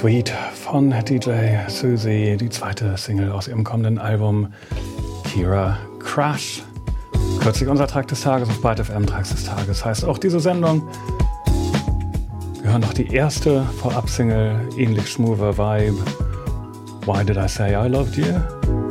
Sweet von DJ Susie, die zweite Single aus ihrem kommenden Album Kira Crush. Kürzlich unser Track des Tages auf Byte FM, Tracks des Tages heißt auch diese Sendung. Wir hören noch die erste Vorab-Single, ähnlich schmoother Vibe. Why Did I Say I Loved You?